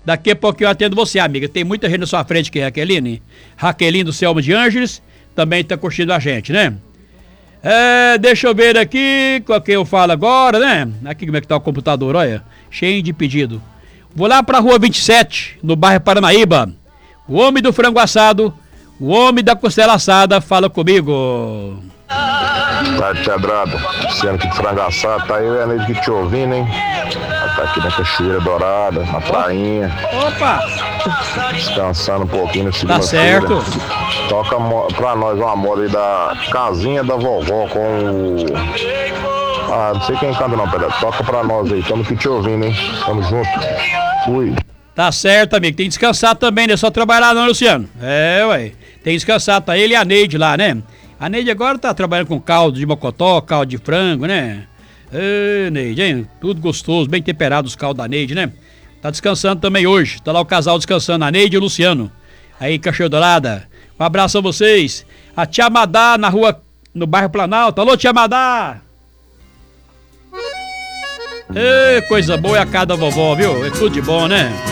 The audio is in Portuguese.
Daqui a pouquinho eu atendo você, amiga. Tem muita gente na sua frente que é Raqueline. Raqueline do Selma de Ângeles também tá curtindo a gente, né? Deixa eu ver aqui qual que eu falo agora, né? Aqui como é que tá o computador, olha. Cheio de pedido. Vou lá pra rua 27, no bairro Paranaíba. O homem do frango assado, o homem da costela assada, fala comigo. Tá, Pedrado, sendo que de frango assado, tá eu e a Neide que te ouvindo, hein? Tá aqui na Cachoeira Dourada, na prainha. Opa! Descansando um pouquinho no segunda-feira. Tá certo. Toca pra nós uma moda aí da Casinha da Vovó com o... não sei quem canta não, Pedrado. Toca pra nós aí, tamo aqui te ouvindo, hein? Tamo junto. Fui. Tá certo, amigo. Tem que descansar também, não é só trabalhar não, Luciano. Ué. Tem que descansar, tá ele e a Neide lá, né? A Neide agora tá trabalhando com caldo de mocotó, caldo de frango, né? Neide, hein? Tudo gostoso, bem temperado os caldos da Neide, né? Tá descansando também hoje. Tá lá o casal descansando, a Neide e o Luciano. Aí, Cachoeira Dourada. Um abraço a vocês. A Tia Madá na rua, no bairro Planalto. Alô, Tia Madá! Coisa boa é a casa da vovó, viu? É tudo de bom, né?